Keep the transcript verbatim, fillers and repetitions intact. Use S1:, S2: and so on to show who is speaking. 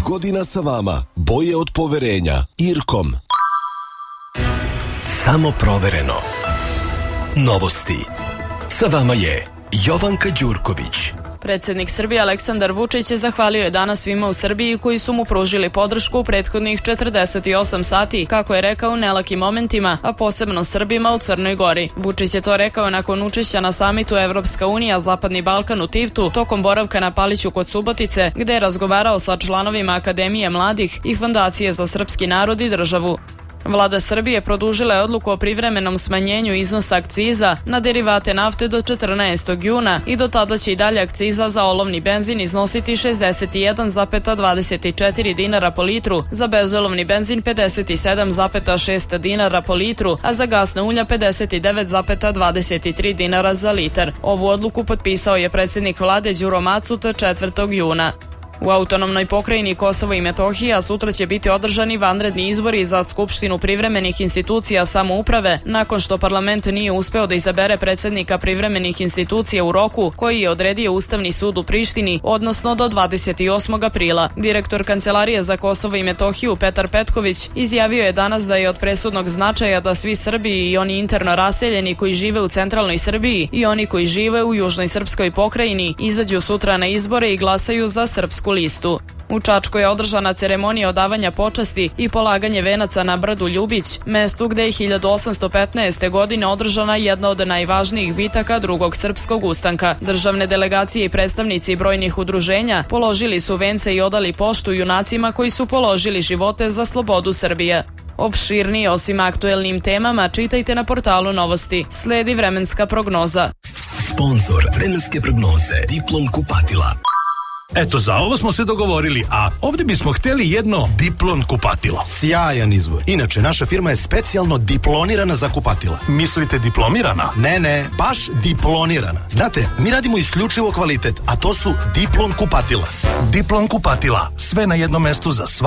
S1: godina sa vama. Boje od poverenja. Irkom.
S2: Samo provereno. Novosti. Sa vama je Jovanka Đurković.
S3: Predsjednik Srbije Aleksandar Vučić je zahvalio je danas svima u Srbiji koji su mu pružili podršku u prethodnih četrdeset osam sati, kako je rekao, nelakim momentima, a posebno Srbima u Crnoj Gori. Vučić je to rekao nakon učešća na samitu Evropska unija Zapadni Balkan u Tivtu, tokom boravka na Paliću kod Subotice, gde je razgovarao sa članovima Akademije mladih i Fondacije za srpski narod i državu. Vlada Srbije produžila je odluku o privremenom smanjenju iznosa akciza na derivate nafte do četrnaestog juna i do tada će i dalje akciza za olovni benzin iznositi šezdeset jedan zarez dvadeset četiri dinara po litru, za bezolovni benzin pedeset sedam zarez šest dinara po litru, a za gasna ulja pedeset devet zarez dvadeset tri dinara za litar. Ovu odluku potpisao je predsjednik vlade Đuro Macut četvrtog juna. U autonomnoj pokrajini Kosovo i Metohija sutra će biti održani vanredni izbori za Skupštinu privremenih institucija samouprave, nakon što parlament nije uspeo da izabere predsjednika privremenih institucija u roku koji je odredio Ustavni sud u Prištini, odnosno do dvadeset osmog aprila. Direktor Kancelarije za Kosovo i Metohiju Petar Petković izjavio je danas da je od presudnog značaja da svi Srbi i oni interno raseljeni koji žive u centralnoj Srbiji i oni koji žive u južnoj srpskoj pokrajini izađu sutra na izbore i glasaju za srpsku listu. U Čačku je održana ceremonija odavanja počasti i polaganje venaca na brdu Ljubić, mestu gde je hiljadu osamsto petnaeste. godine održana jedna od najvažnijih bitaka drugog srpskog ustanka. Državne delegacije i predstavnici brojnih udruženja položili su vence i odali poštu junacima koji su položili živote za slobodu Srbije. Opširnije o svim aktuelnim temama čitajte na portalu Novosti. Sledi vremenska prognoza.
S2: Sponzor vremenske prognoze Diplom kupatila.
S4: Eto, za ovo smo se dogovorili, a ovdje bismo htjeli jedno Diplon kupatilo.
S5: Sjajan izbor. Inače, naša firma je specijalno diplonirana za kupatila.
S4: Mislite diplomirana?
S5: Ne, ne, baš diplonirana. Znate, mi radimo isključivo kvalitet, a to su Diplon kupatila.
S4: Diplon kupatila, sve na jednom mestu za sva